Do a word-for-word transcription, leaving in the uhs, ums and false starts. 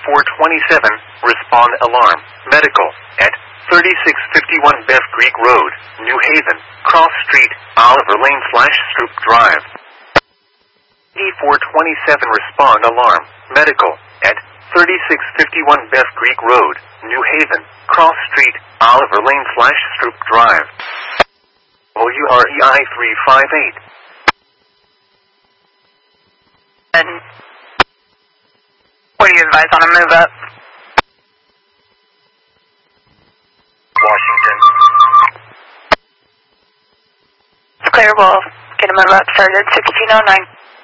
four twenty-seven, respond alarm, medical, at thirty-six fifty-one Beff Creek Road, New Haven, Cross Street, Oliver Lane slash Stroop Drive. E four twenty-seven, respond alarm, medical, at thirty-six fifty-one Beff Creek Road, New Haven, Cross Street, Oliver Lane slash Stroop Drive. W R E I three five eight. And what do you advise on a move up? Washington. It's clear, we'll get a move up started at sixteen oh nine.